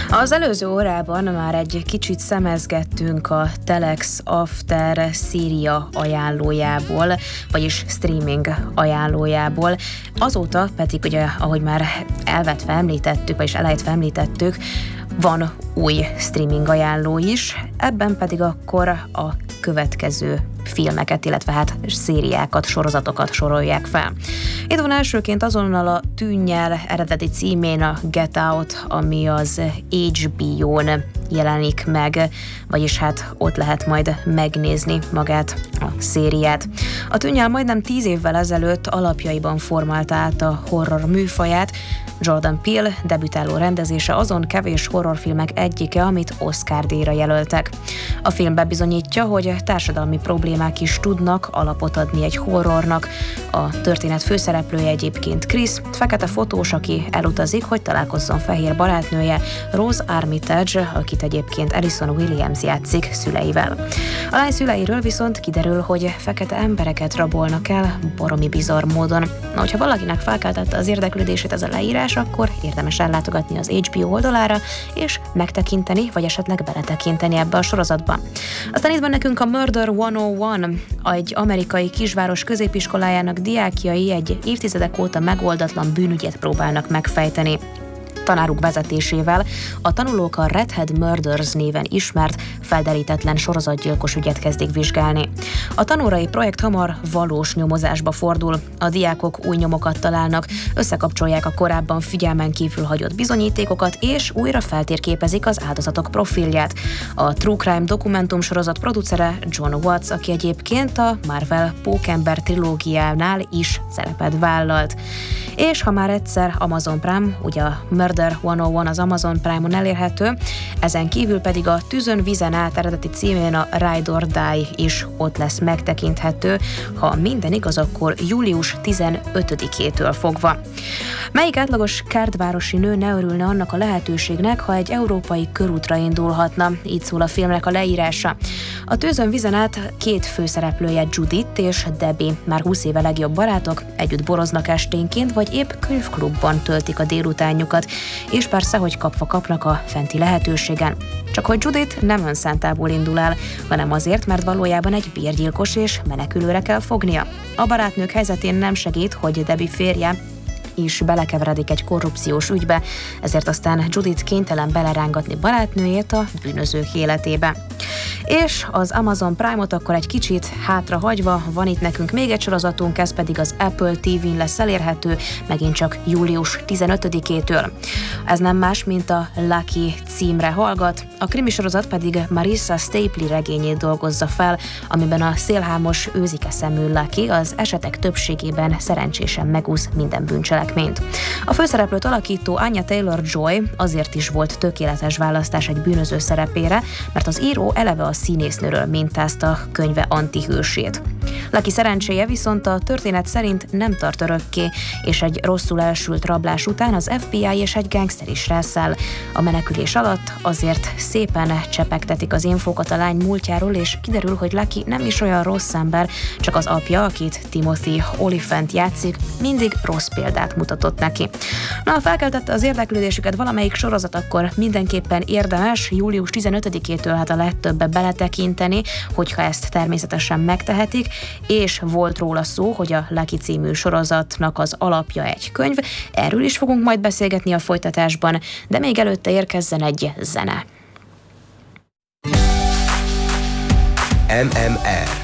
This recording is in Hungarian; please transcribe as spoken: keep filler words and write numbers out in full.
Az előző órában már egy kicsit szemezgettünk a Telex After széria ajánlójából, vagyis streaming ajánlójából. Azóta pedig, ugye, ahogy már elvetve említettük, vagyis elejtve említettük, van új streaming ajánló is, ebben pedig akkor a következő filmeket, illetve hát szériákat, sorozatokat sorolják fel. Itt van elsőként azonnal a Tűnnyel eredeti címén a Get Out, ami az há bé ó-n jelenik meg, vagyis hát ott lehet majd megnézni magát a szériát. A Tűnnyel majdnem tíz évvel ezelőtt alapjaiban formálta át a horror műfaját. Jordan Peele debütáló rendezése azon kevés horrorfilmek egyike, amit Oscar-díjra jelöltek. A film bebizonyítja, hogy társadalmi problémák is tudnak alapot adni egy horrornak. A történet főszereplője egyébként Chris, fekete fotós, aki elutazik, hogy találkozzon fehér barátnője, Rose Armitage, akit egyébként Allison Williams játszik szüleivel. A lány szüleiről viszont kiderül, hogy fekete embereket rabolnak el baromi bizarr módon. Na, hogyha valakinek felkeltette az érdeklődését ez a leírás, akkor érdemes ellátogatni az há bé ó oldalára, és megtekinteni, vagy esetleg beletekinteni ebbe a sorozatba. Aztán itt van nekünk a Murder százegy, egy amerikai kisváros középiskolájának diákjai egy évtizedek óta megoldatlan bűnügyet próbálnak megfejteni. Tanáruk vezetésével a tanulók a Red Head Murders néven ismert, felderítetlen sorozatgyilkos ügyet kezdik vizsgálni. A tanórai projekt hamar valós nyomozásba fordul, a diákok új nyomokat találnak, összekapcsolják a korábban figyelmen kívül hagyott bizonyítékokat, és újra feltérképezik az áldozatok profilját. A True Crime dokumentum sorozat producere John Watts, aki egyébként a Marvel Pókember trilógiánál is szerepet vállalt. És ha már egyszer Amazon Prime, ugye a Murder százegy az Amazon Prime-on elérhető, ezen kívül pedig a Tűzön vízen át eredeti címén a Ride or Die is ott lesz megtekinthető, ha minden igaz, akkor július tizenötödikétől fogva. Melyik átlagos kertvárosi nő ne örülne annak a lehetőségnek, ha egy európai körútra indulhatna? Így szól a filmnek a leírása. A Tűzön vízen át két főszereplője, Judith és Debbie, már húsz éve legjobb barátok, együtt boroznak esténként, vagy épp könyvklubban töltik a délutánjukat, és persze, hogy kapva kapnak a fenti lehetőségen. Csak hogy Judith nem önszántából indul el, hanem azért, mert valójában egy bérgyilkos és menekülőre kell fognia. A barátnők helyzetén nem segít, hogy Debbie férje is belekeveredik egy korrupciós ügybe, ezért aztán Judith kénytelen belerángatni barátnőjét a bűnözők életébe. És az Amazon Prime-ot akkor egy kicsit hátrahagyva van itt nekünk még egy sorozatunk, ez pedig az Apple té vén lesz elérhető, megint csak július tizenötödikétől. Ez nem más, mint a Lucky címre hallgat, a krimi sorozat pedig Marissa Stapley regényét dolgozza fel, amiben a szélhámos őzike szemű Lucky az esetek többségében szerencsésen megúsz minden bűncselekményt. A főszereplőt alakító Anya Taylor-Joy azért is volt tökéletes választás egy bűnöző szerepére, mert az író eleve a színésznőről mintázta könyve antihősét. Lucky szerencséje viszont a történet szerint nem tart örökké, és egy rosszul elsült rablás után az ef bé i és egy gangster is rászáll. A menekülés alatt azért szépen csepegtetik az infókat a lány múltjáról, és kiderül, hogy Lucky nem is olyan rossz ember, csak az apja, akit Timothy Olyphant játszik, mindig rossz példát mutatott neki. Na, ha felkeltette az érdeklődésüket valamelyik sorozat, akkor mindenképpen érdemes július tizenötödikétől hát a legtöbbbe beletekinteni, hogyha ezt természetesen megtehetik, és volt róla szó, hogy a Lucky című sorozatnak az alapja egy könyv, erről is fogunk majd beszélgetni a folytatásban, de még előtte érkezzen egy zene. em em er